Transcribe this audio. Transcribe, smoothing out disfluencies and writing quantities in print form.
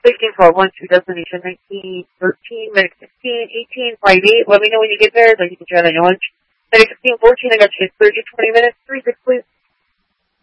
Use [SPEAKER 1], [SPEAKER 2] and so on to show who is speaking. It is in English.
[SPEAKER 1] 1612, 2 destination 19, 13, medic 16, 18, 58. Let me know when you get there, so you can try that on your lunch. Medic 16, 14, I got you 30, 20 minutes, 36, please.